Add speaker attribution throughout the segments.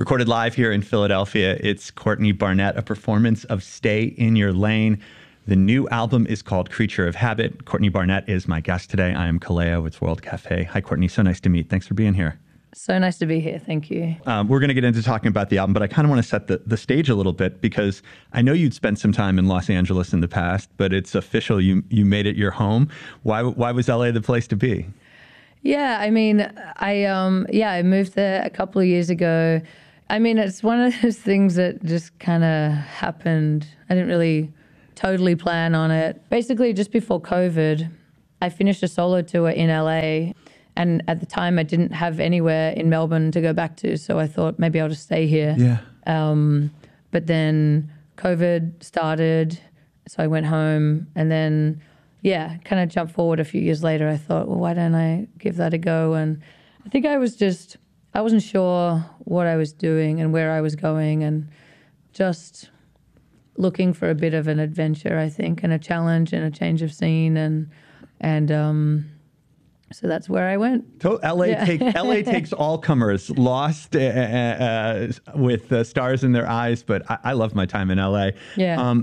Speaker 1: Recorded live here in Philadelphia, it's Courtney Barnett, a performance of Stay in Your Lane. The new album is called Creature of Habit. Courtney Barnett is my guest today. I am Kaleo. It's World Cafe. Hi, Courtney. So nice to meet. Thanks for being here.
Speaker 2: So nice to be here. Thank you.
Speaker 1: We're going to get into talking about the album, but I kind of want to set the stage a little bit because I know you'd spent some time in Los Angeles in the past, but it's official. You made it your home. Why was LA the place to be?
Speaker 2: Yeah, I mean, I moved there a couple of years ago. I mean, it's one of those things that just kind of happened. I didn't really totally plan on it. Basically, just before COVID, I finished a solo tour in LA. And at the time, I didn't have anywhere in Melbourne to go back to. So I thought maybe I'll just stay here.
Speaker 1: Yeah.
Speaker 2: But then COVID started. So I went home. And then, kind of jumped forward a few years later. I thought, well, why don't I give that a go? And I think I wasn't sure what I was doing and where I was going, and just looking for a bit of an adventure, I think, and a challenge and a change of scene, and so that's where I went.
Speaker 1: So LA takes all comers, lost with stars in their eyes. But I love my time in LA.
Speaker 2: Yeah.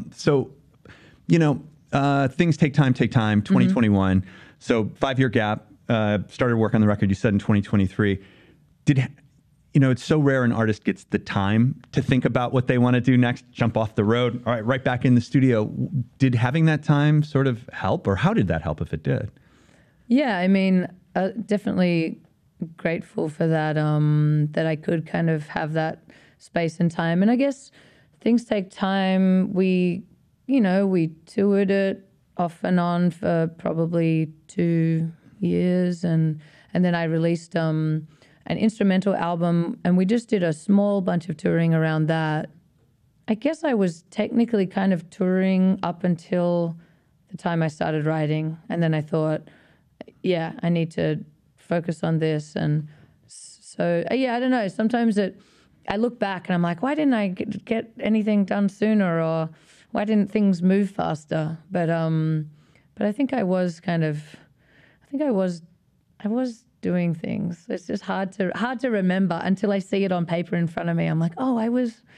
Speaker 1: Things take time. 2021. Mm-hmm. So 5-year gap. Started work on the record. You said in 2023. It's so rare an artist gets the time to think about what they want to do next, jump off the road, all right back in the studio. Did having that time sort of help, or how did that help if it did?
Speaker 2: Yeah, I mean, definitely grateful for that, that I could kind of have that space and time. And I guess things take time. We toured it off and on for probably 2 years. And then I released an instrumental album, and we just did a small bunch of touring around that. I guess I was technically kind of touring up until the time I started writing. And then I thought, I need to focus on this. And so, I don't know. Sometimes I look back and I'm like, why didn't I get anything done sooner, or why didn't things move faster? But I think I was doing things. It's just hard to remember until I see it on paper in front of me. I'm like, oh, I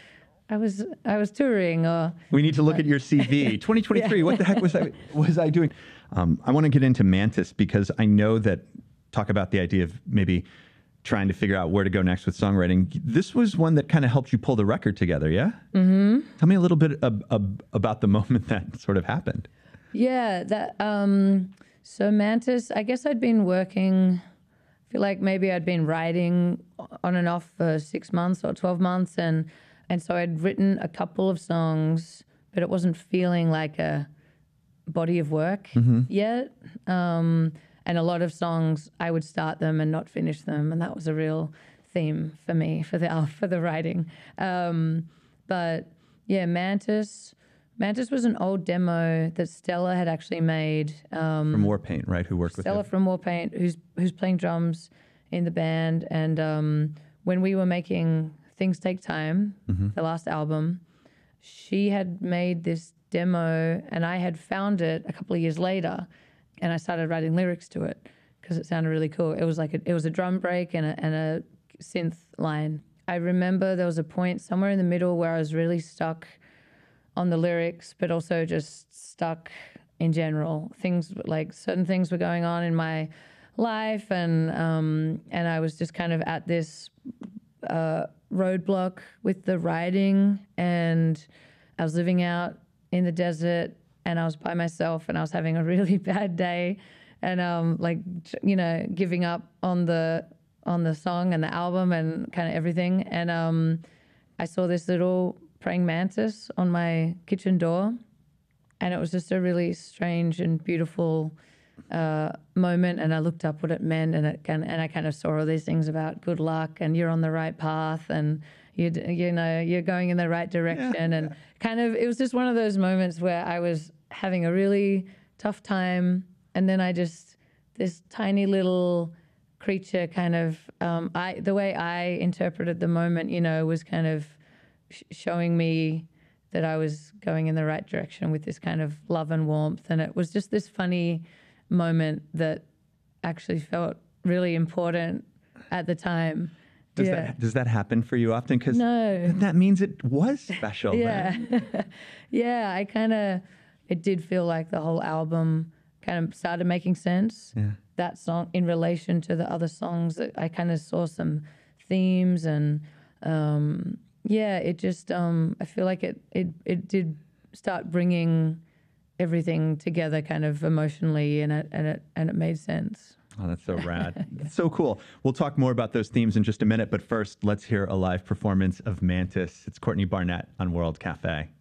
Speaker 2: was touring. Or
Speaker 1: we need to look at your CV. 2023. Yeah. What the heck was I doing? I want to get into Mantis because I know that talk about the idea of maybe trying to figure out where to go next with songwriting. This was one that kind of helped you pull the record together, yeah? Mm-hmm. Tell me a little bit about the moment that sort of happened.
Speaker 2: Yeah, so Mantis, I guess I'd been working. I feel like maybe I'd been writing on and off for 6 months or 12 months. And so I'd written a couple of songs, but it wasn't feeling like a body of work yet. And a lot of songs, I would start them and not finish them. And that was a real theme for me, for the writing. But yeah, Mantis was an old demo that Stella had actually made.
Speaker 1: From Warpaint, right? Who worked with
Speaker 2: Stella from Warpaint, who's playing drums in the band. And when we were making Things Take Time, the last album, she had made this demo, and I had found it a couple of years later, and I started writing lyrics to it because it sounded really cool. It was like it was a drum break and a synth line. I remember there was a point somewhere in the middle where I was really stuck on the lyrics, but also just stuck in general. Certain things were going on in my life, and I was just kind of at this roadblock with the writing, and I was living out in the desert, and I was by myself, and I was having a really bad day, and giving up on the song and the album and kind of everything. And I saw this little praying mantis on my kitchen door, and it was just a really strange and beautiful moment. And I looked up what it meant, and I kind of saw all these things about good luck and you're on the right path, and you're going in the right direction. And kind of, it was just one of those moments where I was having a really tough time, and then this tiny little creature kind of, the way I interpreted the moment, was kind of showing me that I was going in the right direction with this kind of love and warmth. And it was just this funny moment that actually felt really important at the time.
Speaker 1: Does that happen for you often? Because
Speaker 2: No.
Speaker 1: that means it was special.
Speaker 2: Yeah. Yeah, it did feel like the whole album kind of started making sense.
Speaker 1: Yeah.
Speaker 2: That song in relation to the other songs, I kind of saw some themes and it just I feel like it did start bringing everything together kind of emotionally, and it made sense.
Speaker 1: Oh, that's so rad. That's so cool. We'll talk more about those themes in just a minute, but first, let's hear a live performance of Mantis. It's Courtney Barnett on World Cafe.